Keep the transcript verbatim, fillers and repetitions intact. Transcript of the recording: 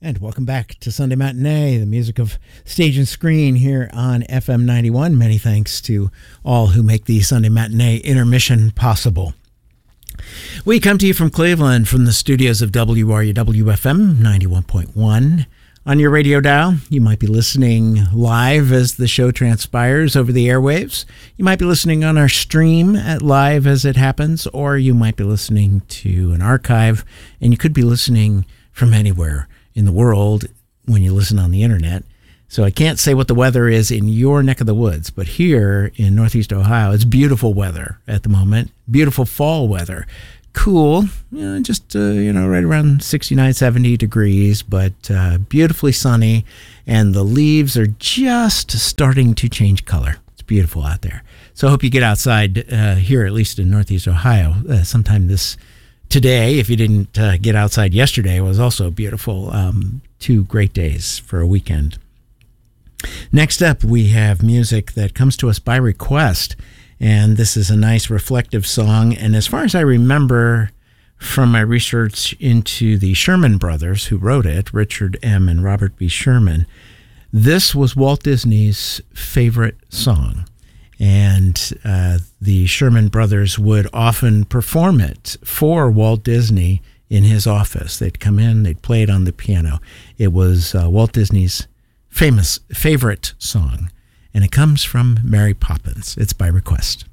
And welcome back to Sunday Matinee, the music of stage and screen here on F M ninety-one. Many thanks to all who make the Sunday Matinee intermission possible. We come to you from Cleveland, from the studios of W R U W F M ninety-one point one. On your radio dial, you might be listening live as the show transpires over the airwaves. You might be listening on our stream at live as it happens, or you might be listening to an archive, and you could be listening from anywhere in the world when you listen on the internet. So I can't say what the weather is in your neck of the woods, but here in Northeast Ohio, it's beautiful weather at the moment. Beautiful fall weather. Cool, you know, just, uh, you know, right around sixty-nine, seventy degrees, but uh, beautifully sunny, and the leaves are just starting to change color. It's beautiful out there. So I hope you get outside uh, here, at least in Northeast Ohio, uh, sometime this Today, if you didn't uh, get outside yesterday, was also beautiful. Um, two great days for a weekend. Next up, we have music that comes to us by request, and this is a nice reflective song. And as far as I remember from my research into the Sherman brothers who wrote it, Richard M. and Robert B. Sherman, this was Walt Disney's favorite song. And uh, the Sherman brothers would often perform it for Walt Disney in his office. They'd come in, they'd play it on the piano. It was uh, Walt Disney's famous favorite song, and it comes from Mary Poppins. It's by request.